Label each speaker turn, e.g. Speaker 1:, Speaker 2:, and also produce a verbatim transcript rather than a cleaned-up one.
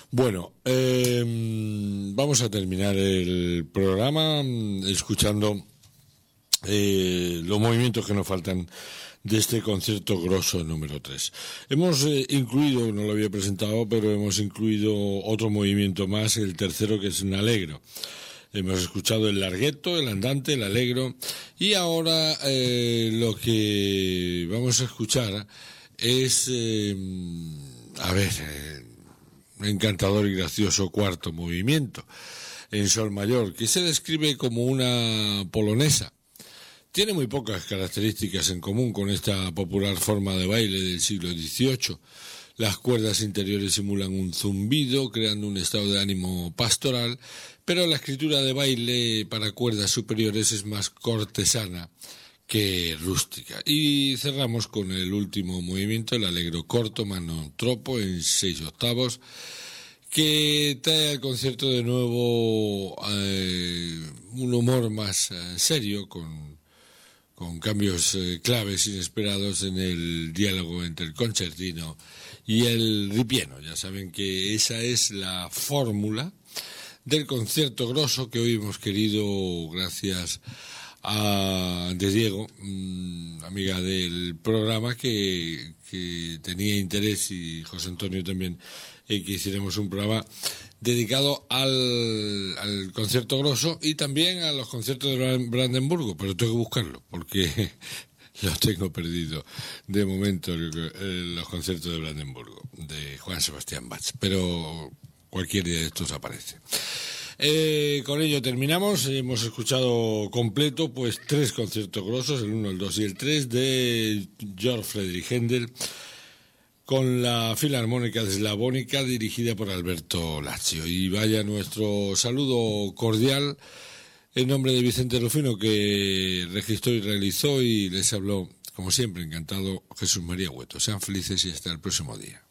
Speaker 1: Bueno, eh, vamos a terminar el programa escuchando eh, los movimientos que nos faltan de este concierto grosso número tres. Hemos eh, incluido, no lo había presentado, pero hemos incluido otro movimiento más, el tercero, que es un allegro. Hemos escuchado el larghetto, el andante, el allegro, y ahora eh, lo que vamos a escuchar es, eh, a ver, eh, un encantador y gracioso cuarto movimiento en sol mayor, que se describe como una polonesa. Tiene muy pocas características en común con esta popular forma de baile del siglo dieciocho. Las cuerdas interiores simulan un zumbido, creando un estado de ánimo pastoral, pero la escritura de baile para cuerdas superiores es más cortesana que rústica. Y cerramos con el último movimiento, el allegro corto, mano troppo, en seis octavos, que trae al concierto de nuevo eh, un humor más eh, serio, con con cambios eh, claves inesperados en el diálogo entre el concertino y el ripieno. Ya saben que esa es la fórmula del concierto grosso que hoy hemos querido, gracias a de Diego, mmm, amiga del programa, que, que tenía interés, y José Antonio también, en que hiciéramos un programa dedicado al, al concierto grosso y también a los conciertos de Brandenburgo, pero tengo que buscarlo porque los tengo perdido de momento, los conciertos de Brandenburgo de Juan Sebastián Bach, pero cualquier día de estos aparece. Eh, con ello terminamos. Hemos escuchado completo pues tres conciertos grosos, el uno, el dos y el tres, de Georg Friedrich Händel, con la Filarmónica Eslavónica dirigida por Alberto Lazio. Y vaya nuestro saludo cordial en nombre de Vicente Rufino, que registró y realizó, y les habló, como siempre, encantado, Jesús María Hueto. Sean felices y hasta el próximo día.